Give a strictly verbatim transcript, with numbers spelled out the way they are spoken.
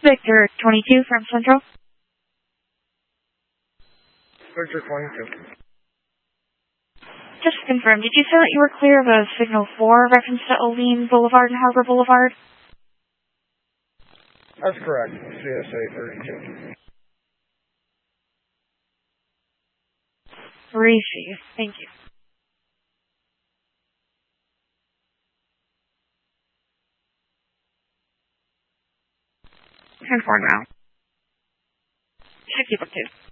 Victor twenty-two from Central. Victor twenty-two. Just to confirm, did you say that you were clear of a signal four reference to Olean Boulevard and Harbor Boulevard? That's correct. C S A thirty-two. Receive. Thank you. ten four now. Should keep up to.